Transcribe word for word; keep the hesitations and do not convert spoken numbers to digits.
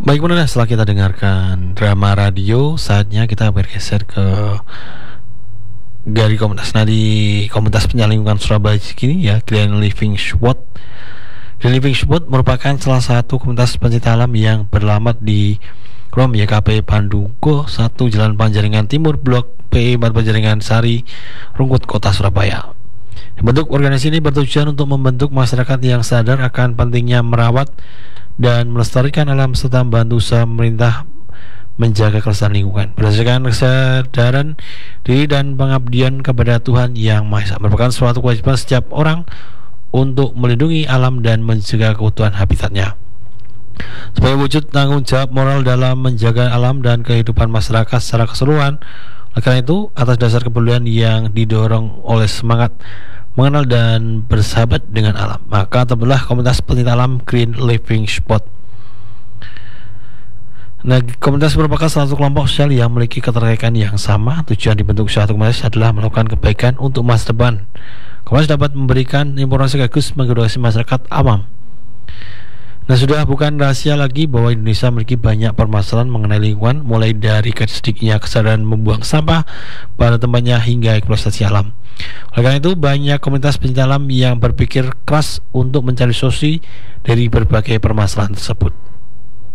Baik, Bunda, setelah kita dengarkan drama radio, saatnya kita bergeser ke dari komunitas. Nah, di komunitas penyandang lingkungan Surabaya ini ya, Green Living Spot. Green Living Spot merupakan salah satu komunitas pencinta alam yang beralamat di Rom Y K P Panduko satu Jalan Panjaringan Timur, Blok P empat Panjaringan Sari, Rungkut, Kota Surabaya. Bentuk organisasi ini bertujuan untuk membentuk masyarakat yang sadar akan pentingnya merawat dan melestarikan alam serta membantu usaha pemerintah menjaga kelestarian lingkungan berdasarkan kesadaran diri dan pengabdian kepada Tuhan Yang Maha Esa. Merupakan suatu kewajiban setiap orang untuk melindungi alam dan menjaga keutuhan habitatnya sebagai wujud tanggung jawab moral dalam menjaga alam dan kehidupan masyarakat secara keseluruhan. Oleh karena itu, atas dasar kepedulian yang didorong oleh semangat mengenal dan bersahabat dengan alam, maka terbentuklah komunitas pencinta alam Green Living Spot. Nah, komunitas merupakan salah satu kelompok sosial yang memiliki keterkaitan yang sama. Tujuan dibentuk suatu komunitas adalah melakukan kebaikan untuk masa depan. Komunitas dapat memberikan informasi sekaligus mengedukasi masyarakat awam. Nah, sudah bukan rahasia lagi bahwa Indonesia memiliki banyak permasalahan mengenai lingkungan, mulai dari sedikitnya kesadaran membuang sampah pada tempatnya hingga eksploitasi alam. Oleh karena itu, banyak komunitas pencinta alam yang berpikir keras untuk mencari solusi dari berbagai permasalahan tersebut.